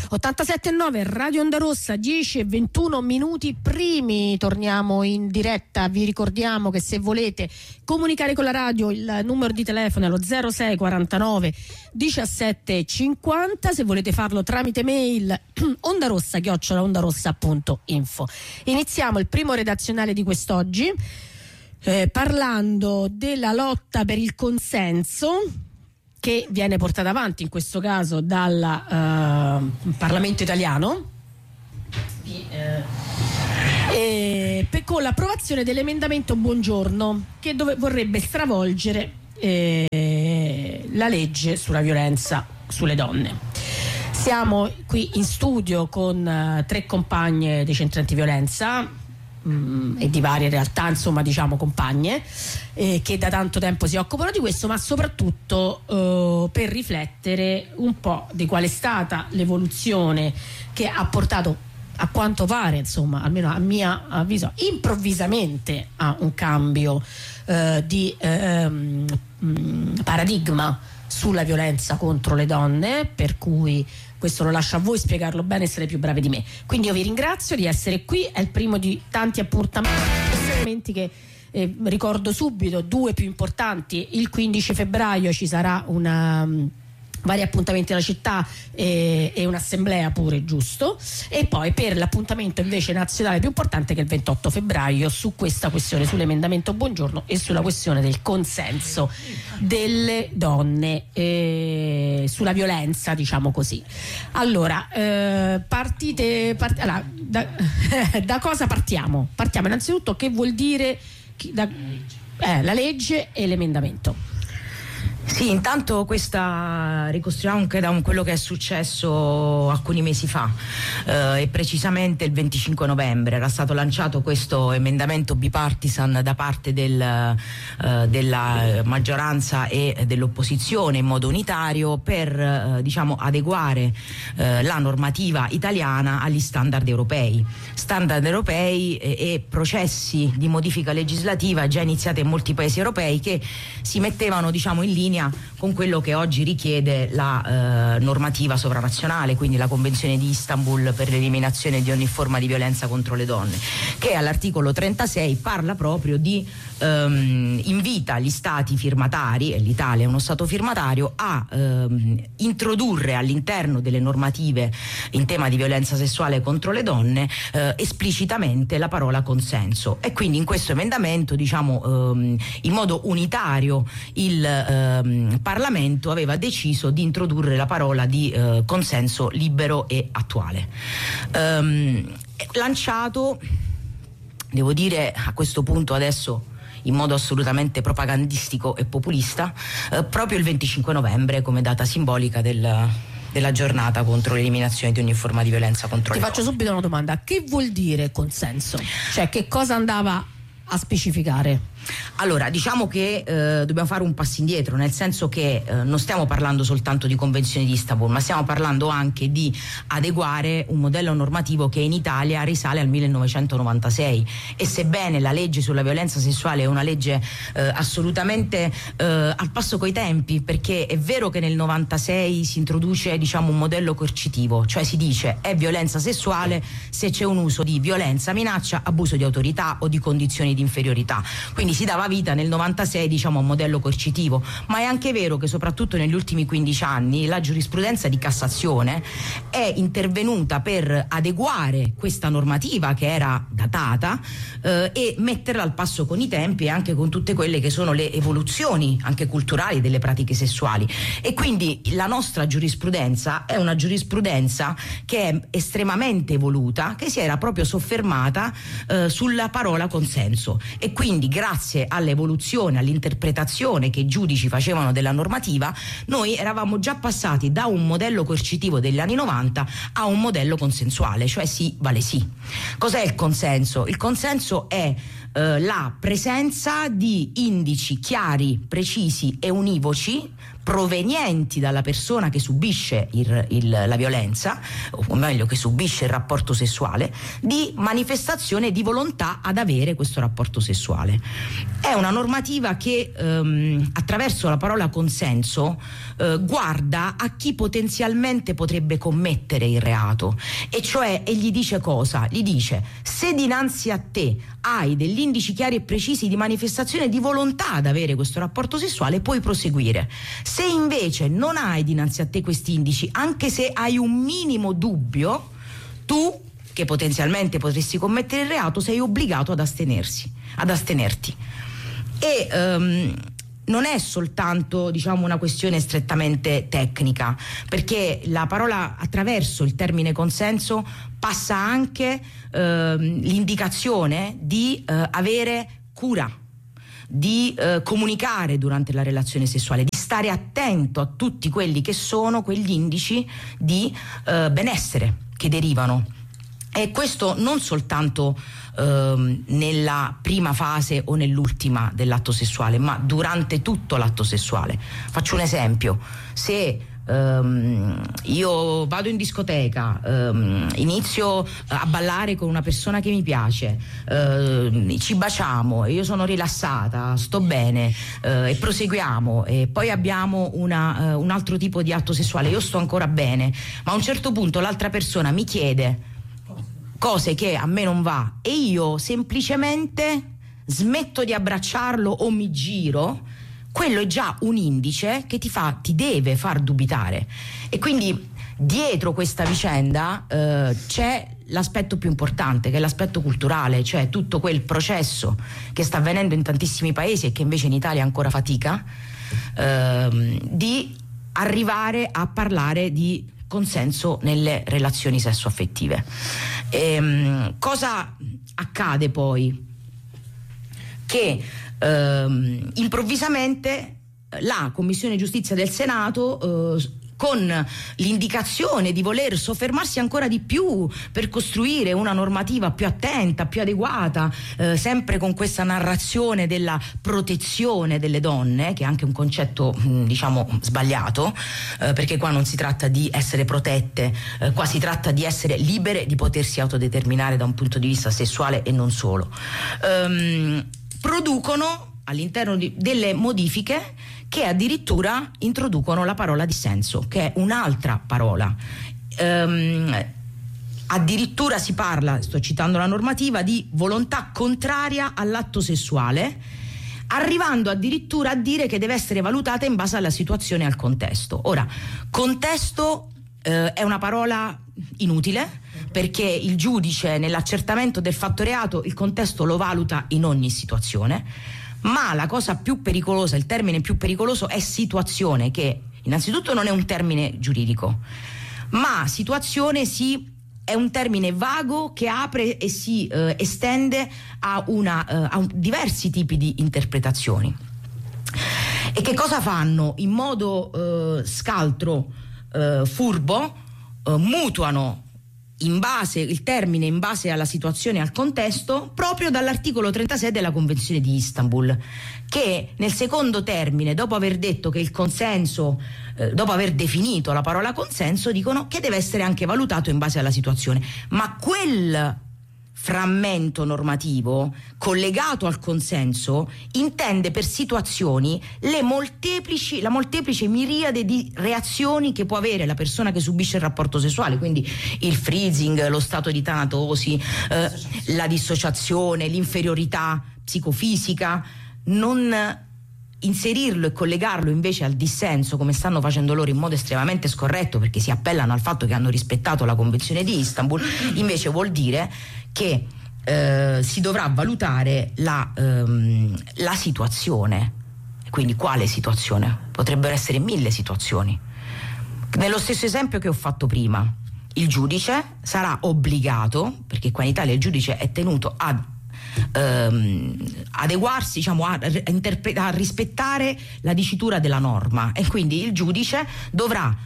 87.9 Radio Onda Rossa, 10:21 primi, torniamo in diretta. Vi ricordiamo che se volete comunicare con la radio il numero di telefono è lo 06 49 17 50, se volete farlo tramite mail ondarossa@ondarossa.info. Iniziamo il primo redazionale di quest'oggi parlando della lotta per il consenso che viene portata avanti in questo caso dal Parlamento italiano con l'approvazione dell'emendamento Bongiorno che vorrebbe stravolgere la legge sulla violenza sulle donne. Siamo qui in studio con 3 compagne dei centri antiviolenza e di varie realtà, insomma, diciamo compagne che da tanto tempo si occupano di questo, ma soprattutto per riflettere un po' di qual è stata l'evoluzione che ha portato, a quanto pare, insomma, almeno a mio avviso, improvvisamente a un cambio di paradigma sulla violenza contro le donne, per cui questo lo lascio a voi spiegarlo bene, essere più bravi di me. Quindi io vi ringrazio di essere qui, è il primo di tanti appuntamenti che ricordo subito, 2 più importanti. Il 15 febbraio ci sarà vari appuntamenti alla città e un'assemblea pure, giusto, e poi per l'appuntamento invece nazionale più importante che è il 28 febbraio su questa questione, sull'emendamento Bongiorno e sulla questione del consenso delle donne sulla violenza, diciamo così. Allora, allora da cosa partiamo? Partiamo innanzitutto che vuol dire la legge e l'emendamento. Sì, intanto questa ricostruiamo anche da quello che è successo alcuni mesi fa e precisamente il 25 novembre era stato lanciato questo emendamento bipartisan da parte della maggioranza e dell'opposizione in modo unitario per diciamo adeguare la normativa italiana agli standard europei e processi di modifica legislativa già iniziati in molti paesi europei che si mettevano diciamo in linea con quello che oggi richiede la normativa sovranazionale, quindi la Convenzione di Istanbul per l'eliminazione di ogni forma di violenza contro le donne, che all'articolo 36 parla proprio di invita gli stati firmatari, e l'Italia è uno stato firmatario, a introdurre all'interno delle normative in tema di violenza sessuale contro le donne esplicitamente la parola consenso. E quindi in questo emendamento diciamo in modo unitario il Parlamento aveva deciso di introdurre la parola di consenso libero e attuale. Lanciato, devo dire a questo punto adesso in modo assolutamente propagandistico e populista, proprio il 25 novembre come data simbolica della giornata contro l'eliminazione di ogni forma di violenza contro le donne. Ti faccio subito una domanda: che vuol dire consenso? Cioè, che cosa andava a specificare? Allora, diciamo che dobbiamo fare un passo indietro, nel senso che non stiamo parlando soltanto di Convenzione di Istanbul, ma stiamo parlando anche di adeguare un modello normativo che in Italia risale al 1996 e sebbene la legge sulla violenza sessuale è una legge assolutamente al passo coi tempi, perché è vero che nel 96 si introduce diciamo un modello coercitivo, cioè si dice è violenza sessuale se c'è un uso di violenza, minaccia, abuso di autorità o di condizioni di inferiorità, quindi si dava vita nel 96 diciamo a un modello coercitivo, ma è anche vero che soprattutto negli ultimi 15 anni la giurisprudenza di Cassazione è intervenuta per adeguare questa normativa che era datata e metterla al passo con i tempi e anche con tutte quelle che sono le evoluzioni anche culturali delle pratiche sessuali, e quindi la nostra giurisprudenza è una giurisprudenza che è estremamente evoluta, che si era proprio soffermata sulla parola consenso, e quindi grazie all'evoluzione, all'interpretazione che i giudici facevano della normativa, noi eravamo già passati da un modello coercitivo degli anni 90 a un modello consensuale, cioè sì vale sì. Cos'è il consenso? Il consenso è la presenza di indici chiari, precisi e univoci provenienti dalla persona che subisce la violenza, o meglio che subisce il rapporto sessuale, di manifestazione di volontà ad avere questo rapporto sessuale. È una normativa che attraverso la parola consenso guarda a chi potenzialmente potrebbe commettere il reato, e cioè, e gli dice cosa? Gli dice: se dinanzi a te hai degli indici chiari e precisi di manifestazione di volontà ad avere questo rapporto sessuale, puoi proseguire. Se invece non hai dinanzi a te questi indici, anche se hai un minimo dubbio, tu, che potenzialmente potresti commettere il reato, sei obbligato ad astenerti. E non è soltanto, diciamo, una questione strettamente tecnica, perché la parola, attraverso il termine consenso, passa anche l'indicazione di avere cura, di comunicare durante la relazione sessuale, di stare attento a tutti quelli che sono quegli indici di benessere che derivano. E questo non soltanto nella prima fase o nell'ultima dell'atto sessuale, ma durante tutto l'atto sessuale. Faccio un esempio: se io vado in discoteca, inizio a ballare con una persona che mi piace, ci baciamo, io sono rilassata, sto bene, e proseguiamo, e poi abbiamo un altro tipo di atto sessuale, io sto ancora bene, ma a un certo punto l'altra persona mi chiede cose che a me non va e io semplicemente smetto di abbracciarlo o mi giro, quello è già un indice che ti deve far dubitare. E quindi dietro questa vicenda c'è l'aspetto più importante, che è l'aspetto culturale, cioè tutto quel processo che sta avvenendo in tantissimi paesi e che invece in Italia ancora fatica, di arrivare a parlare di consenso nelle relazioni sessuaffettive. Cosa accade poi? Che improvvisamente la Commissione Giustizia del Senato, con l'indicazione di voler soffermarsi ancora di più per costruire una normativa più attenta, più adeguata, sempre con questa narrazione della protezione delle donne, che è anche un concetto diciamo sbagliato, perché qua non si tratta di essere protette, qua si tratta di essere libere di potersi autodeterminare da un punto di vista sessuale e non solo. Producono all'interno delle modifiche che addirittura introducono la parola dissenso, che è un'altra parola. Addirittura si parla, sto citando la normativa, di volontà contraria all'atto sessuale, arrivando addirittura a dire che deve essere valutata in base alla situazione e al contesto. Ora, contesto è una parola inutile, perché il giudice nell'accertamento del fatto reato il contesto lo valuta in ogni situazione, ma la cosa più pericolosa, il termine più pericoloso è situazione, che innanzitutto non è un termine giuridico, ma situazione è un termine vago che apre e si estende a diversi tipi di interpretazioni. E che cosa fanno? In modo scaltro, furbo, mutuano il termine in base alla situazione e al contesto, proprio dall'articolo 36 della Convenzione di Istanbul, che nel secondo termine, dopo aver detto che il consenso, dopo aver definito la parola consenso, dicono che deve essere anche valutato in base alla situazione. Ma quel frammento normativo collegato al consenso intende per situazioni la molteplice miriade di reazioni che può avere la persona che subisce il rapporto sessuale, quindi il freezing, lo stato di tanatosi, la dissociazione, l'inferiorità psicofisica. Non inserirlo e collegarlo invece al dissenso, come stanno facendo loro in modo estremamente scorretto, perché si appellano al fatto che hanno rispettato la Convenzione di Istanbul, invece vuol dire che si dovrà valutare la situazione. Quindi quale situazione? Potrebbero essere 1000 situazioni. Nello stesso esempio che ho fatto prima, il giudice sarà obbligato, perché qua in Italia il giudice è tenuto ad adeguarsi, diciamo, a rispettare la dicitura della norma, e quindi il giudice dovrà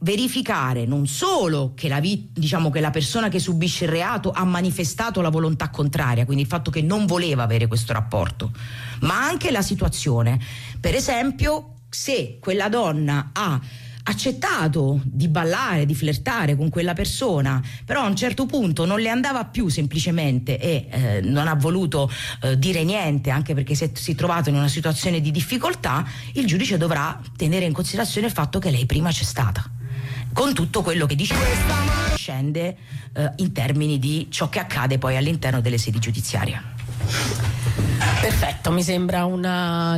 verificare non solo che che la persona che subisce il reato ha manifestato la volontà contraria, quindi il fatto che non voleva avere questo rapporto, ma anche la situazione. Per esempio, se quella donna ha accettato di ballare, di flirtare con quella persona, però a un certo punto non le andava più semplicemente e non ha voluto dire niente, anche perché si è trovato in una situazione di difficoltà, il giudice dovrà tenere in considerazione il fatto che lei prima c'è stata, con tutto quello che dice scende in termini di ciò che accade poi all'interno delle sedi giudiziarie. Perfetto, mi sembra una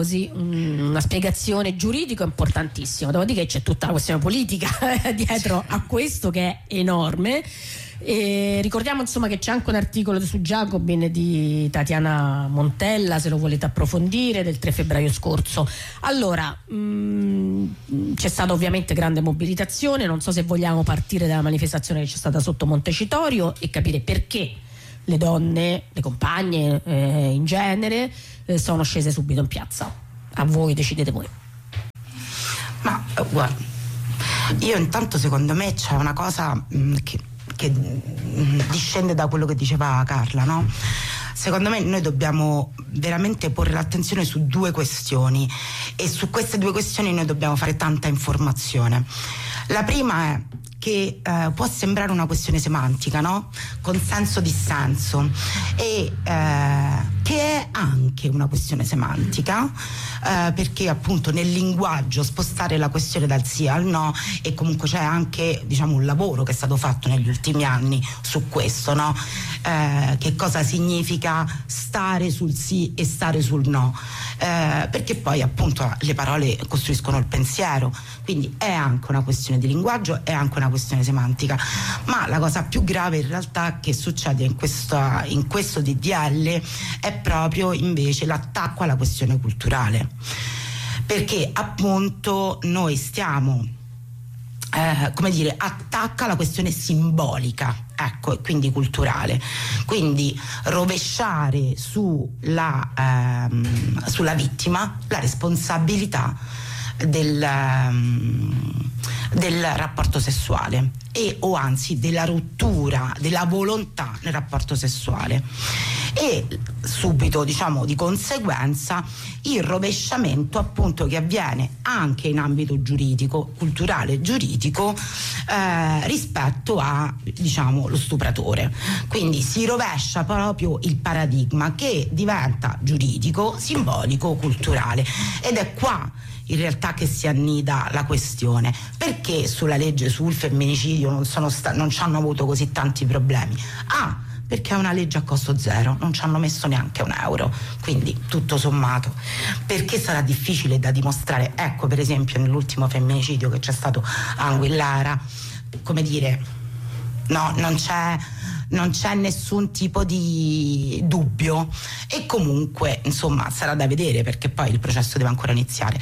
spiegazione giuridica importantissima. Dopodiché c'è tutta la questione politica dietro a questo, che è enorme. E ricordiamo insomma che c'è anche un articolo su Jacobin di Tatiana Montella, se lo volete approfondire, del 3 febbraio scorso. Allora, c'è stata ovviamente grande mobilitazione, non so se vogliamo partire dalla manifestazione che c'è stata sotto Montecitorio e capire perché le donne, le compagne in genere sono scese subito in piazza. A voi, decidete voi. Ma guarda, io intanto secondo me c'è una cosa che discende da quello che diceva Carla, no? Secondo me noi dobbiamo veramente porre l'attenzione su due questioni, e su queste due questioni noi dobbiamo fare tanta informazione. La prima è che può sembrare una questione semantica, no? Consenso-dissenso, e che è anche una questione semantica, perché appunto nel linguaggio spostare la questione dal sì al no, e comunque c'è anche un lavoro che è stato fatto negli ultimi anni su questo, no? Che cosa significa stare sul sì e stare sul no, perché poi appunto le parole costruiscono il pensiero, quindi è anche una questione di linguaggio, è anche una questione semantica. Ma la cosa più grave in realtà che succede in questo DDL è proprio invece l'attacco alla questione culturale, perché appunto noi stiamo attacca la questione simbolica, ecco, e quindi culturale, quindi rovesciare sulla vittima la responsabilità del rapporto sessuale, o anzi della rottura della volontà nel rapporto sessuale, e subito di conseguenza il rovesciamento appunto che avviene anche in ambito giuridico, culturale giuridico, rispetto a lo stupratore. Quindi si rovescia proprio il paradigma, che diventa giuridico, simbolico, culturale, ed è qua in realtà che si annida la questione. Perché sulla legge sul femminicidio non ci hanno avuto così tanti problemi? Perché è una legge a costo zero, non ci hanno messo neanche €1, quindi tutto sommato. Perché sarà difficile da dimostrare? Ecco, per esempio nell'ultimo femminicidio che c'è stato a Anguillara, no, non c'è nessun tipo di dubbio, e comunque insomma sarà da vedere, perché poi il processo deve ancora iniziare.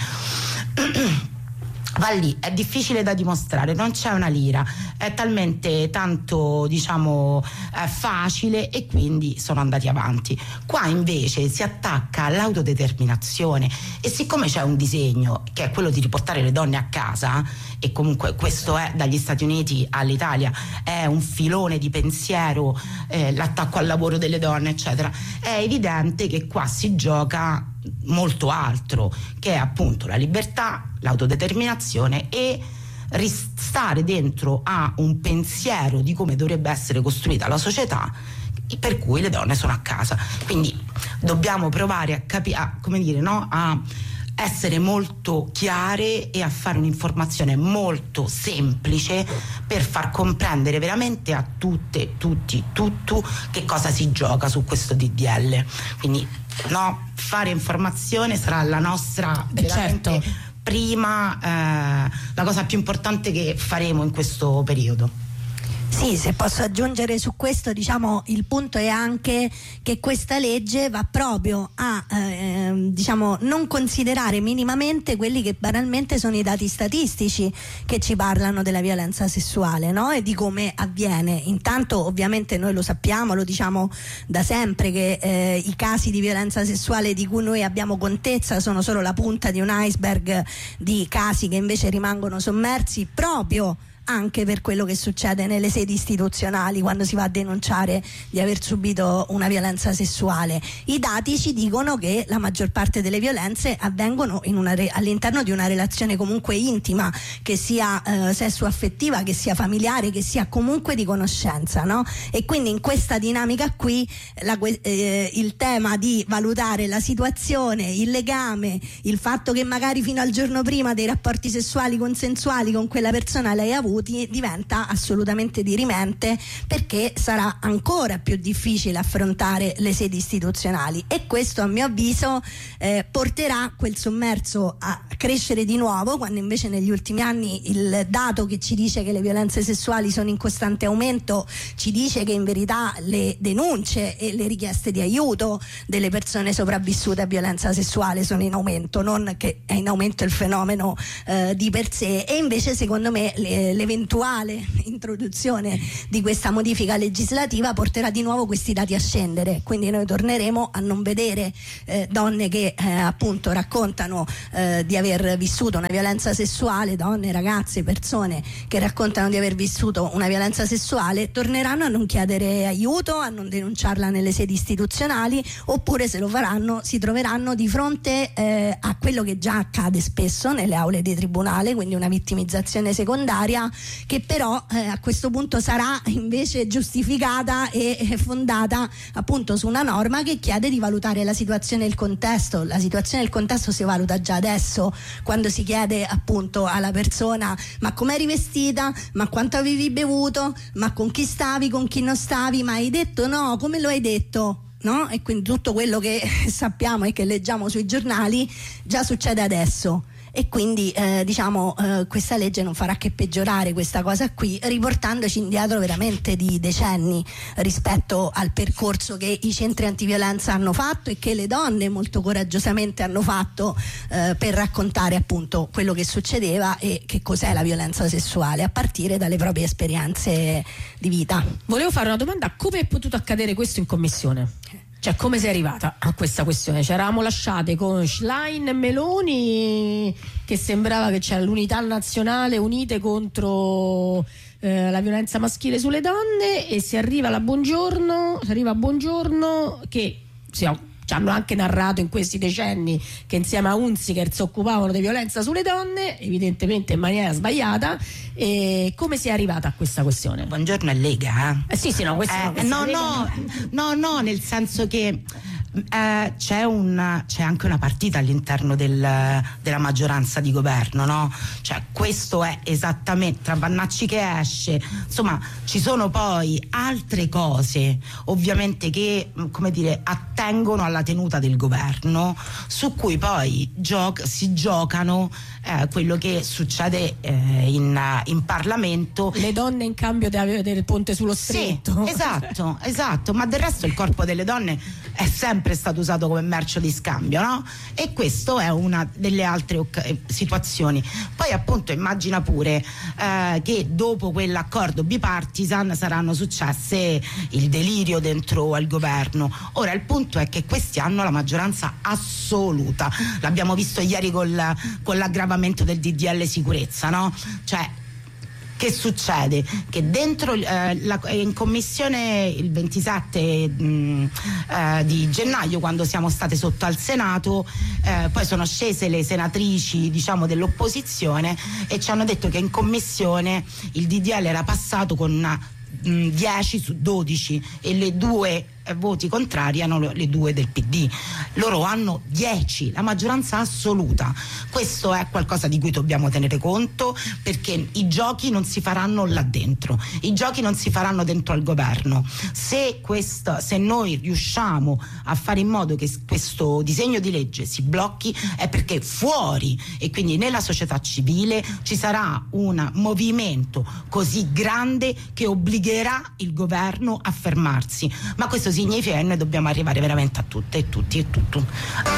Va lì, è difficile da dimostrare, non c'è una lira, è talmente tanto facile, e quindi sono andati avanti. Qua invece si attacca all'autodeterminazione, e siccome c'è un disegno che è quello di riportare le donne a casa, e comunque questo è dagli Stati Uniti all'Italia, è un filone di pensiero, l'attacco al lavoro delle donne eccetera, è evidente che qua si gioca molto altro, che è appunto la libertà, l'autodeterminazione, e ristare dentro a un pensiero di come dovrebbe essere costruita la società, per cui le donne sono a casa. Quindi dobbiamo provare a capire, a essere molto chiare e a fare un'informazione molto semplice, per far comprendere veramente a tutte, tutti, tutto che cosa si gioca su questo DDL. Quindi fare informazione sarà la nostra veramente prima, la cosa più importante che faremo in questo periodo. Sì, Sì, se posso aggiungere su questo, diciamo, il punto è anche che questa legge va proprio a diciamo non considerare minimamente quelli che banalmente sono i dati statistici che ci parlano della violenza sessuale, no? E di come avviene. Intanto ovviamente noi lo sappiamo, lo diciamo da sempre, che i casi di violenza sessuale di cui noi abbiamo contezza sono solo la punta di un iceberg di casi che invece rimangono sommersi proprio anche per quello che succede nelle sedi istituzionali quando si va a denunciare di aver subito una violenza sessuale. I dati ci dicono che la maggior parte delle violenze avvengono all'interno di una relazione comunque intima, che sia sessuaffettiva, che sia familiare, che sia comunque di conoscenza, no? E quindi in questa dinamica qui il tema di valutare la situazione, il legame, il fatto che magari fino al giorno prima dei rapporti sessuali consensuali con quella persona l'hai avuto diventa assolutamente dirimente, perché sarà ancora più difficile affrontare le sedi istituzionali, e questo a mio avviso porterà quel sommerso a crescere di nuovo, quando invece negli ultimi anni il dato che ci dice che le violenze sessuali sono in costante aumento ci dice che in verità le denunce e le richieste di aiuto delle persone sopravvissute a violenza sessuale sono in aumento, non che è in aumento il fenomeno di per sé. E invece secondo me l'eventuale introduzione di questa modifica legislativa porterà di nuovo questi dati a scendere, quindi noi torneremo a non vedere donne che appunto raccontano di aver vissuto una violenza sessuale, donne, ragazze, persone che raccontano di aver vissuto una violenza sessuale, torneranno a non chiedere aiuto, a non denunciarla nelle sedi istituzionali, oppure se lo faranno si troveranno di fronte a quello che già accade spesso nelle aule di tribunale, quindi una vittimizzazione secondaria che però a questo punto sarà invece giustificata e fondata appunto su una norma che chiede di valutare la situazione e il contesto. La situazione e il contesto si valuta già adesso, quando si chiede appunto alla persona: ma com'eri vestita, ma quanto avevi bevuto, ma con chi stavi, con chi non stavi, ma hai detto no, come lo hai detto, no? E quindi tutto quello che sappiamo e che leggiamo sui giornali già succede adesso. E quindi questa legge non farà che peggiorare questa cosa qui, riportandoci indietro veramente di decenni rispetto al percorso che i centri antiviolenza hanno fatto e che le donne molto coraggiosamente hanno fatto per raccontare appunto quello che succedeva e che cos'è la violenza sessuale, a partire dalle proprie esperienze di vita. Volevo fare una domanda: come è potuto accadere questo in commissione? Cioè, come sei arrivata a questa questione? Ci eravamo lasciate con Schlein e Meloni, che sembrava che c'era l'unità nazionale unite contro la violenza maschile sulle donne, e si arriva a Bongiorno che ci hanno anche narrato in questi decenni che insieme a Hunziker si occupavano di violenza sulle donne, evidentemente in maniera sbagliata. E come si è arrivata a questa questione? Buongiorno è Lega, sì, no, no, nel senso che c'è anche una partita all'interno della maggioranza di governo, no? Cioè, questo è esattamente tra Vannacci che esce, insomma ci sono poi altre cose ovviamente che, come dire, attengono alla tenuta del governo, su cui poi si giocano quello che succede in Parlamento. Le donne in cambio del ponte sullo stretto. Sì, esatto, ma del resto il corpo delle donne è sempre stato usato come merce di scambio, no? E questo è una delle altre situazioni. Poi appunto immagina pure che dopo quell'accordo bipartisan saranno successe il delirio dentro al governo. Ora il punto è che questi hanno la maggioranza assoluta, l'abbiamo visto ieri con l'aggravamento del DDL sicurezza, no? Cioè, che succede? Che dentro in commissione il 27 di gennaio, quando siamo state sotto al Senato, poi sono scese le senatrici, diciamo, dell'opposizione e ci hanno detto che in commissione il DDL era passato con 10 su 12 e le due voti contrari hanno le 2 del PD. Loro hanno 10, la maggioranza assoluta. Questo è qualcosa di cui dobbiamo tenere conto, perché i giochi non si faranno là dentro, i giochi non si faranno dentro al governo. Se noi riusciamo a fare in modo che questo disegno di legge si blocchi, è perché fuori, e quindi nella società civile, ci sarà un movimento così grande che obbligherà il governo a fermarsi. Ma questo significa che noi dobbiamo arrivare veramente a tutte e tutti e tutto.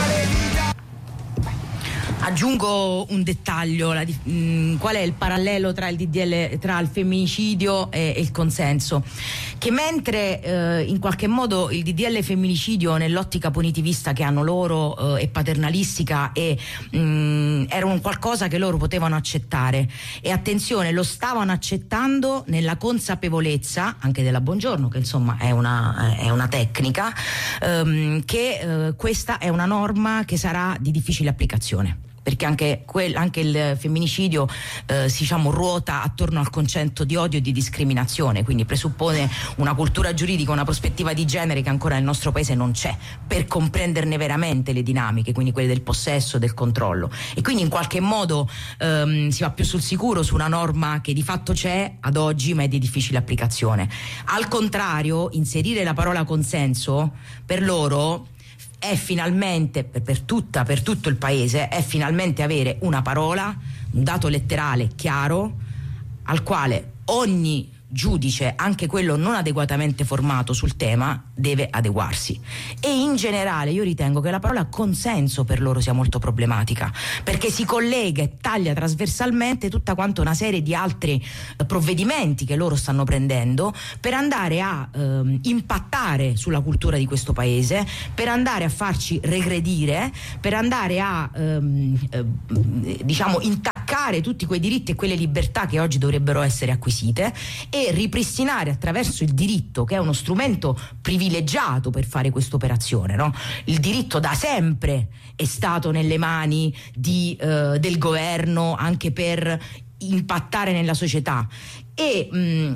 Aggiungo un dettaglio, qual è il parallelo tra il DDL, tra il femminicidio e il consenso? Che mentre in qualche modo il DDL femminicidio, nell'ottica punitivista che hanno loro e paternalistica, era un qualcosa che loro potevano accettare, e attenzione, lo stavano accettando nella consapevolezza anche della Bongiorno, che insomma è una tecnica, che questa è una norma che sarà di difficile applicazione, perché anche il femminicidio ruota attorno al concetto di odio e di discriminazione, quindi presuppone una cultura giuridica, una prospettiva di genere che ancora nel nostro paese non c'è, per comprenderne veramente le dinamiche, quindi quelle del possesso, del controllo, e quindi in qualche modo si va più sul sicuro su una norma che di fatto c'è ad oggi ma è di difficile applicazione. Al contrario, inserire la parola consenso per loro è finalmente, per tutto il paese, è finalmente avere una parola, un dato letterale chiaro al quale ogni giudice, anche quello non adeguatamente formato sul tema, deve adeguarsi. E in generale io ritengo che la parola consenso per loro sia molto problematica, perché si collega e taglia trasversalmente tutta quanta una serie di altri provvedimenti che loro stanno prendendo per andare a impattare sulla cultura di questo paese, per andare a farci regredire, per andare a intaccare tutti quei diritti e quelle libertà che oggi dovrebbero essere acquisite, e ripristinare attraverso il diritto, che è uno strumento privilegiato per fare questa operazione, no? Il diritto da sempre è stato nelle mani del governo, anche per impattare nella società, e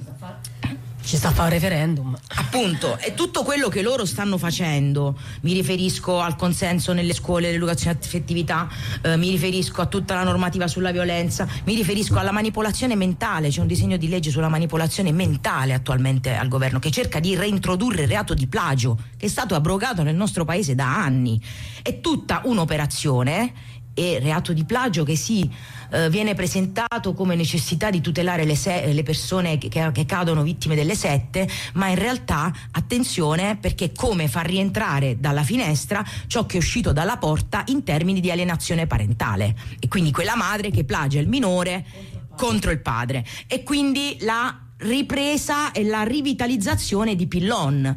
ci sta a fare un referendum. Appunto, è tutto quello che loro stanno facendo. Mi riferisco al consenso nelle scuole, all'educazione all'affettività, mi riferisco a tutta la normativa sulla violenza, mi riferisco alla manipolazione mentale. C'è un disegno di legge sulla manipolazione mentale attualmente al governo, che cerca di reintrodurre il reato di plagio, che è stato abrogato nel nostro paese da anni. È tutta un'operazione, e reato di plagio che viene presentato come necessità di tutelare le persone che cadono vittime delle sette, ma in realtà attenzione, perché come far rientrare dalla finestra ciò che è uscito dalla porta in termini di alienazione parentale, e quindi quella madre che plagia il minore contro il padre, e quindi la ripresa e la rivitalizzazione di Pillon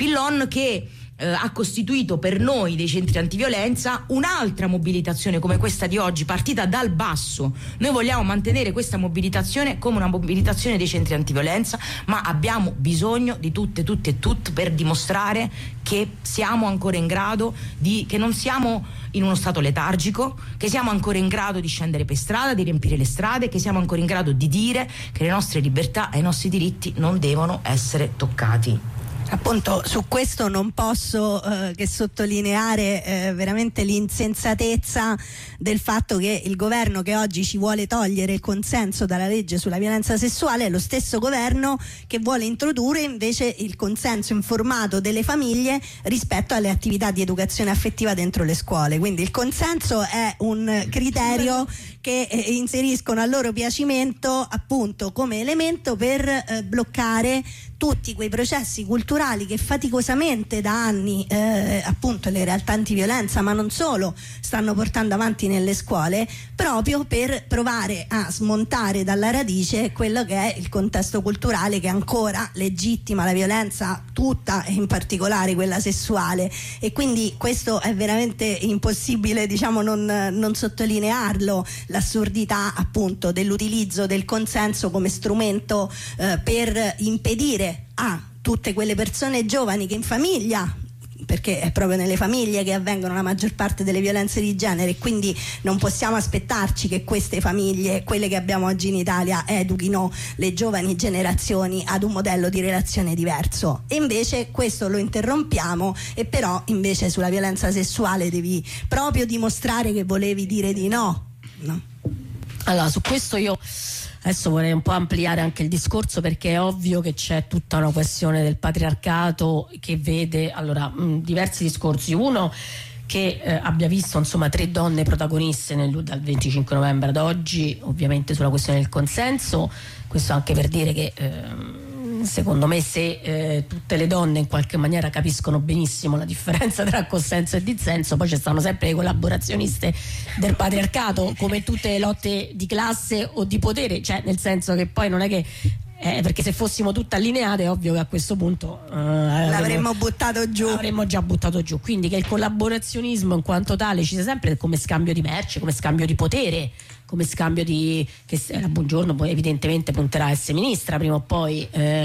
che ha costituito per noi dei centri antiviolenza un'altra mobilitazione come questa di oggi, partita dal basso. Noi vogliamo mantenere questa mobilitazione come una mobilitazione dei centri antiviolenza, ma abbiamo bisogno di tutte e tutti per dimostrare che siamo ancora in grado che non siamo in uno stato letargico, che siamo ancora in grado di scendere per strada, di riempire le strade, che siamo ancora in grado di dire che le nostre libertà e i nostri diritti non devono essere toccati. Appunto, su questo non posso che sottolineare veramente l'insensatezza del fatto che il governo che oggi ci vuole togliere il consenso dalla legge sulla violenza sessuale è lo stesso governo che vuole introdurre invece il consenso informato delle famiglie rispetto alle attività di educazione affettiva dentro le scuole. Quindi il consenso è un criterio che inseriscono a loro piacimento, appunto, come elemento per bloccare tutti quei processi culturali che faticosamente da anni appunto le realtà antiviolenza, ma non solo, stanno portando avanti nelle scuole, proprio per provare a smontare dalla radice quello che è il contesto culturale che ancora legittima la violenza tutta, e in particolare quella sessuale. E quindi questo è veramente impossibile, diciamo, non sottolinearlo, l'assurdità appunto dell'utilizzo del consenso come strumento per impedire a tutte quelle persone giovani che in famiglia perché è proprio nelle famiglie che avvengono la maggior parte delle violenze di genere, quindi non possiamo aspettarci che queste famiglie, quelle che abbiamo oggi in Italia, educhino le giovani generazioni ad un modello di relazione diverso. E invece questo lo interrompiamo, e però invece sulla violenza sessuale devi proprio dimostrare che volevi dire di no. Allora, su questo io adesso vorrei un po' ampliare anche il discorso, perché è ovvio che c'è tutta una questione del patriarcato che vede diversi discorsi. Uno, che abbia visto insomma 3 donne protagoniste dal 25 novembre ad oggi, ovviamente sulla questione del consenso. Questo anche per dire che secondo me se tutte le donne in qualche maniera capiscono benissimo la differenza tra consenso e dissenso, poi ci stanno sempre le collaborazioniste del patriarcato, come tutte le lotte di classe o di potere, cioè nel senso che poi non è che perché se fossimo tutte allineate è ovvio che a questo punto l'avremmo buttato giù, l'avremmo già buttato giù. Quindi che il collaborazionismo in quanto tale ci sia sempre come scambio di merce, come scambio di potere, come scambio di che la Buongiorno poi evidentemente punterà a essere ministra prima o poi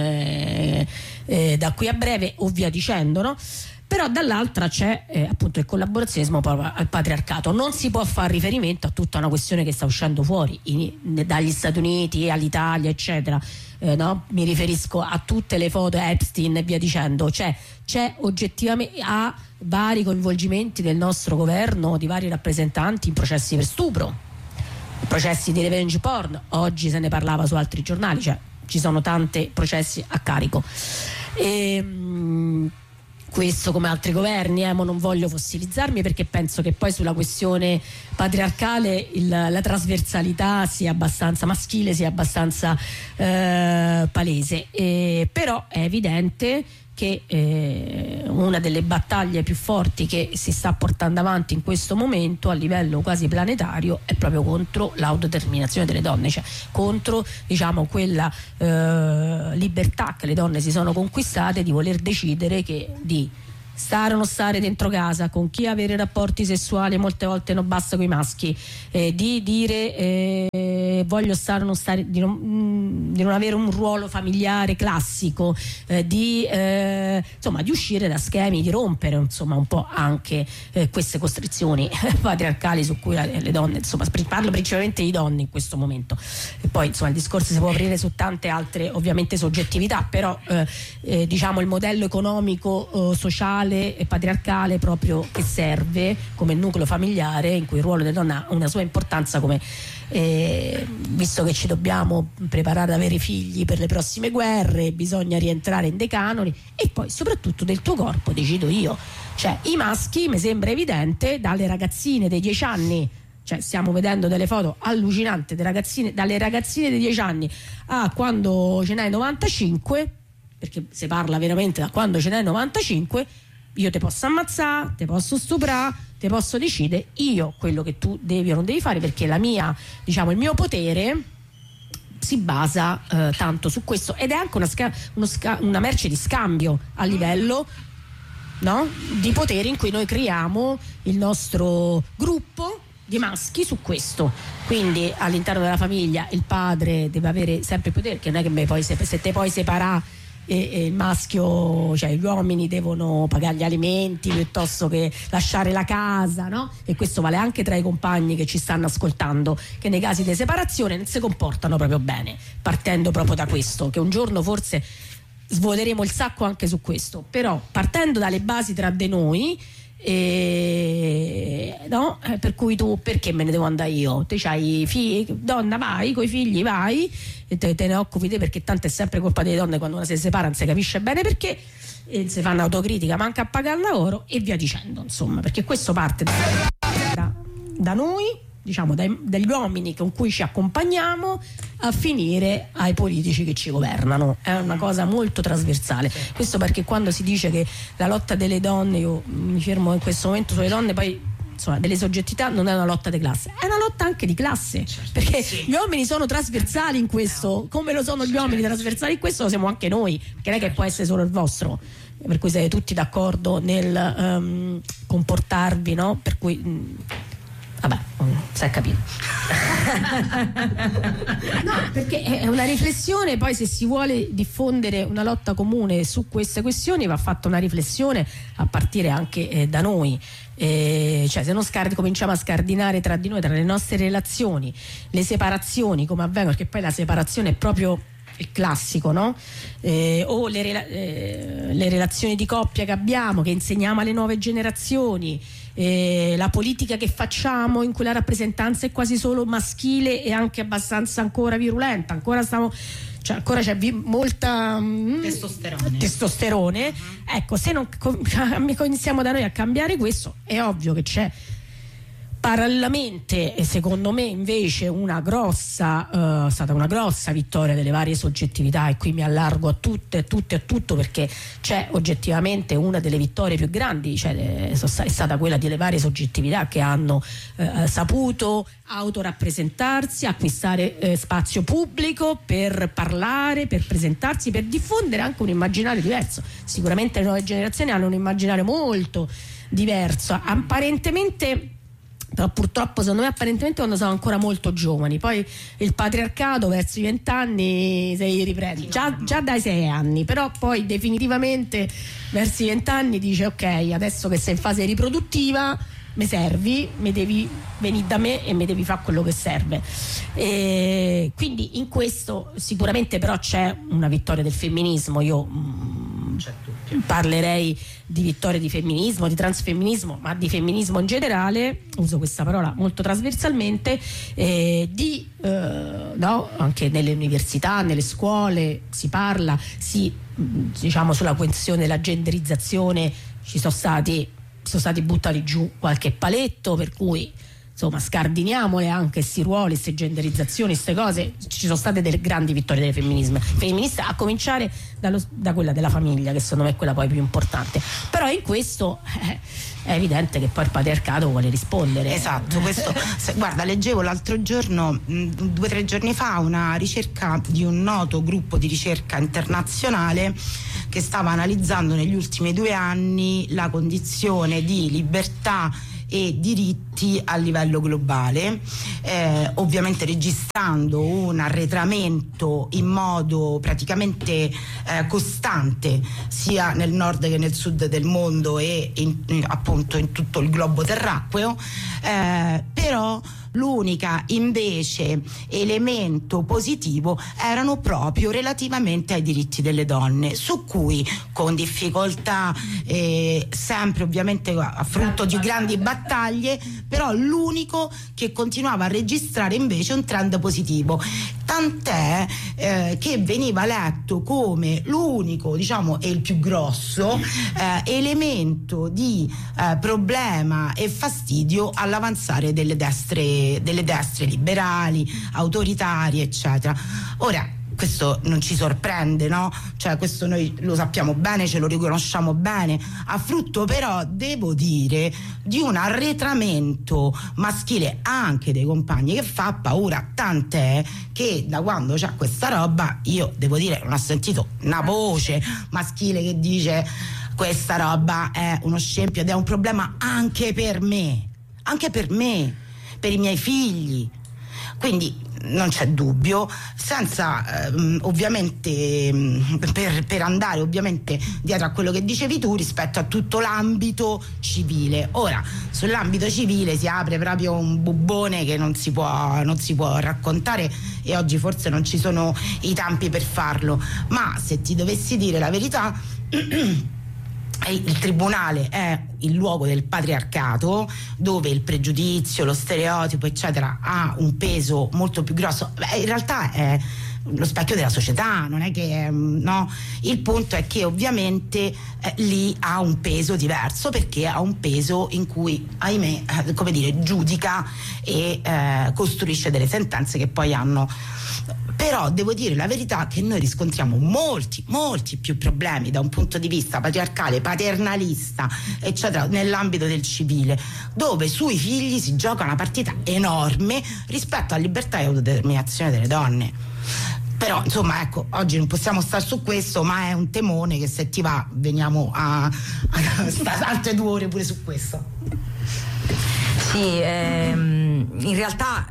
da qui a breve o via dicendo, no? Però dall'altra c'è appunto il collaborazionismo proprio al patriarcato. Non si può fare riferimento a tutta una questione che sta uscendo fuori dagli Stati Uniti all'Italia eccetera, no? Mi riferisco a tutte le foto Epstein e via dicendo. C'è oggettivamente a vari coinvolgimenti del nostro governo, di vari rappresentanti in processi per stupro, processi di revenge porn, oggi se ne parlava su altri giornali, cioè ci sono tanti processi a carico. Questo come altri governi, ma non voglio fossilizzarmi, perché penso che poi sulla questione patriarcale la trasversalità sia abbastanza maschile, sia abbastanza palese, però è evidente che una delle battaglie più forti che si sta portando avanti in questo momento a livello quasi planetario è proprio contro l'autodeterminazione delle donne, cioè contro quella libertà che le donne si sono conquistate di voler decidere di stare o non stare dentro casa, con chi avere rapporti sessuali, molte volte non basta con i maschi, di dire voglio stare o non stare, di non avere un ruolo familiare classico, di uscire da schemi, di rompere insomma un po' anche queste costrizioni patriarcali su cui le donne, insomma parlo principalmente di donne in questo momento, e poi insomma il discorso si può aprire su tante altre ovviamente soggettività, però il modello economico sociale e patriarcale proprio che serve come nucleo familiare, in cui il ruolo della donna ha una sua importanza, come visto che ci dobbiamo preparare ad avere figli per le prossime guerre, bisogna rientrare in dei canoni, e poi soprattutto del tuo corpo decido io, cioè i maschi mi sembra evidente, dalle ragazzine dei 10 anni, cioè stiamo vedendo delle foto allucinanti dalle ragazzine dei 10 anni a quando ce n'hai 95, perché si parla veramente da quando ce n'hai 95, io ti posso ammazzare, ti posso stuprare, ti posso decidere io quello che tu devi o non devi fare, perché il mio potere si basa tanto su questo, ed è anche una merce di scambio a livello, no? Di potere, in cui noi creiamo il nostro gruppo di maschi su questo. Quindi all'interno della famiglia il padre deve avere sempre il potere, che non è che poi se te poi separa e il maschio, cioè gli uomini devono pagare gli alimenti piuttosto che lasciare la casa, no? E questo vale anche tra i compagni che ci stanno ascoltando, che nei casi di separazione non si comportano proprio bene, partendo proprio da questo, che un giorno forse svuoteremo il sacco anche su questo, però partendo dalle basi tra di noi, no? Per cui tu, perché me ne devo andare io? Te c'hai figli, donna, vai coi figli, vai e te ne occupi te, perché tanto è sempre colpa delle donne, quando una si separa non si capisce bene perché, e si fanno autocritica, manca a pagare il lavoro e via dicendo, insomma, perché questo parte da noi, dagli uomini con cui ci accompagniamo a finire ai politici che ci governano. È una cosa molto trasversale. Questo perché quando si dice che la lotta delle donne, io mi fermo in questo momento sulle donne, poi insomma delle soggettività, non è una lotta di classe, è una lotta anche di classe, perché gli uomini sono trasversali in questo, come lo sono gli uomini trasversali in questo, lo siamo anche noi, che non è che può essere solo il vostro, per cui siete tutti d'accordo nel comportarvi, no? Per cui Vabbè, si è capito. No, perché è una riflessione, poi se si vuole diffondere una lotta comune su queste questioni va fatta una riflessione a partire anche da noi. Cioè se non cominciamo a scardinare tra di noi, tra le nostre relazioni, le separazioni come avvengono, perché poi la separazione è proprio il classico, no? O le relazioni di coppia che abbiamo, che insegniamo alle nuove generazioni, la politica che facciamo in cui la rappresentanza è quasi solo maschile e anche abbastanza ancora virulenta, ancora c'è molta testosterone. Ecco, se non iniziamo da noi a cambiare questo, è ovvio che c'è parallelamente, secondo me invece stata una grossa vittoria delle varie soggettività, e qui mi allargo a tutte e tutto, perché c'è oggettivamente una delle vittorie più grandi, è stata quella delle varie soggettività che hanno saputo autorappresentarsi, acquistare spazio pubblico per parlare, per presentarsi, per diffondere anche un immaginario diverso. Sicuramente le nuove generazioni hanno un immaginario molto diverso, però purtroppo secondo me apparentemente quando sono ancora molto giovani, poi il patriarcato verso i 20 anni si riprende, già dai 6 anni, però poi definitivamente verso i 20 anni dice ok, adesso che sei in fase riproduttiva mi servi, mi devi venire da me e mi devi fare quello che serve, e quindi in questo sicuramente però c'è una vittoria del femminismo. Io parlerei di vittoria di femminismo, di transfemminismo, ma di femminismo in generale, uso questa parola molto trasversalmente, anche nelle università, nelle scuole si parla, diciamo sulla questione della genderizzazione sono stati buttati giù qualche paletto, per cui insomma scardiniamole anche questi ruoli, queste genderizzazioni, queste cose. Ci sono state delle grandi vittorie delle femministe, a cominciare da quella della famiglia, che secondo me è quella poi più importante, però in questo è evidente che poi il patriarcato vuole rispondere. Esatto, questo guarda, leggevo l'altro giorno, 2 o 3 giorni fa, una ricerca di un noto gruppo di ricerca internazionale che stava analizzando negli ultimi 2 anni la condizione di libertà e diritti a livello globale, ovviamente registrando un arretramento in modo praticamente costante sia nel nord che nel sud del mondo e appunto in tutto il globo terracqueo, però l'unica invece elemento positivo erano proprio relativamente ai diritti delle donne, su cui con difficoltà, sempre ovviamente a frutto di grandi battaglie, però l'unico che continuava a registrare invece un trend positivo, tant'è che veniva letto come l'unico, diciamo, e il più grosso elemento di problema e fastidio all'avanzare delle destre liberali, autoritarie, eccetera. Ora, questo non ci sorprende, no? Cioè, questo noi lo sappiamo bene, ce lo riconosciamo bene, a frutto però, devo dire, di un arretramento maschile anche dei compagni che fa paura, tant'è che da quando c'è questa roba io devo dire non ho sentito una voce maschile che dice questa roba è uno scempio ed è un problema anche per me, per i miei figli. Quindi non c'è dubbio, senza ovviamente per andare ovviamente dietro a quello che dicevi tu rispetto a tutto l'ambito civile. Ora, sull'ambito civile si apre proprio un bubbone che non si può raccontare, e oggi forse non ci sono i tempi per farlo, ma se ti dovessi dire la verità il tribunale è il luogo del patriarcato, dove il pregiudizio, lo stereotipo eccetera ha un peso molto più grosso. In realtà è lo specchio della società, non è che no, il punto è che ovviamente lì ha un peso diverso, perché ha un peso in cui, ahimè, come dire, giudica e costruisce delle sentenze che poi hanno. Però devo dire la verità che noi riscontriamo molti più problemi da un punto di vista patriarcale, paternalista eccetera nell'ambito del civile, dove sui figli si gioca una partita enorme rispetto a libertà e autodeterminazione delle donne. Però insomma, ecco, oggi non possiamo stare su questo, ma è un temone che, se ti va, veniamo a stare altre 2 ore pure su questo. Sì, in realtà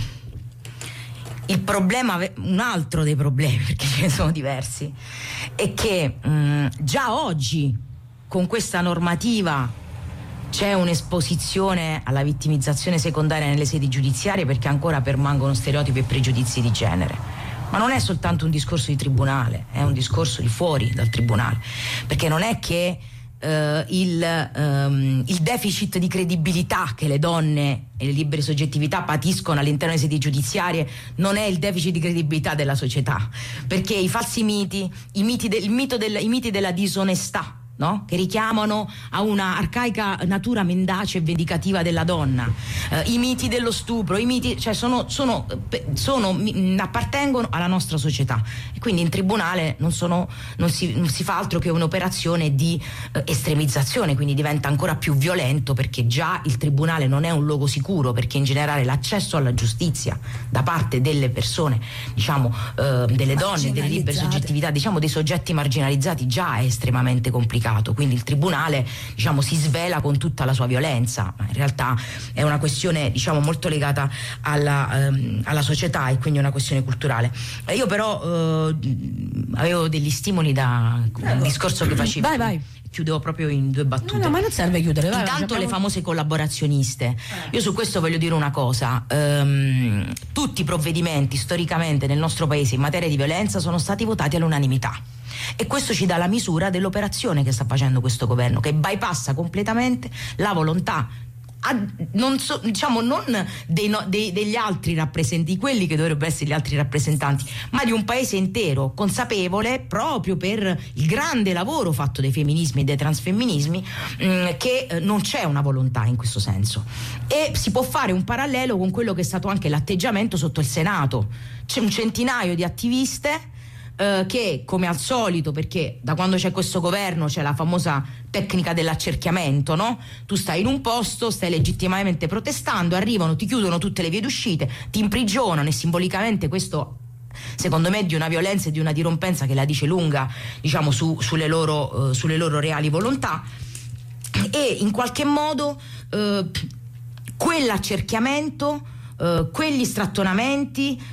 il problema, un altro dei problemi, perché ce ne sono diversi, è che già oggi con questa normativa c'è un'esposizione alla vittimizzazione secondaria nelle sedi giudiziarie, perché ancora permangono stereotipi e pregiudizi di genere. Ma non è soltanto un discorso di tribunale, è un discorso di fuori dal tribunale, perché non è che il deficit di credibilità che le donne e le libere soggettività patiscono all'interno delle sedi giudiziarie non è il deficit di credibilità della società, perché i falsi miti, i miti della disonestà, no? Che richiamano a una arcaica natura mendace e vendicativa della donna, i miti dello stupro, i miti, cioè appartengono alla nostra società, e quindi in tribunale non si fa altro che un'operazione di estremizzazione, quindi diventa ancora più violento, perché già il tribunale non è un luogo sicuro, perché in generale l'accesso alla giustizia da parte delle persone, diciamo delle donne, delle libere soggettività, diciamo dei soggetti marginalizzati, già è estremamente complicato. Quindi il tribunale, diciamo, si svela con tutta la sua violenza, ma in realtà è una questione, diciamo, molto legata alla società, e quindi è una questione culturale. Io però avevo degli stimoli da un discorso che facevi. Vai. Chiudevo proprio in 2 battute. No, ma non serve chiudere. Intanto le famose collaborazioniste. Io su questo voglio dire una cosa. Tutti i provvedimenti storicamente nel nostro paese in materia di violenza sono stati votati all'unanimità. E questo ci dà la misura dell'operazione che sta facendo questo governo, che bypassa completamente la volontà non degli altri rappresentanti, quelli che dovrebbero essere gli altri rappresentanti, ma di un paese intero consapevole, proprio per il grande lavoro fatto dai femminismi e dai transfemminismi, che non c'è una volontà in questo senso. E si può fare un parallelo con quello che è stato anche l'atteggiamento sotto il Senato. C'è un centinaio di attiviste che, come al solito, perché da quando c'è questo governo c'è la famosa tecnica dell'accerchiamento, no? Tu stai in un posto, stai legittimamente protestando, arrivano, ti chiudono tutte le vie d'uscite, ti imprigionano, e simbolicamente questo, secondo me, è di una violenza e di una dirompenza che la dice lunga, diciamo, sulle loro reali volontà. E in qualche modo quell'accerchiamento, quegli strattonamenti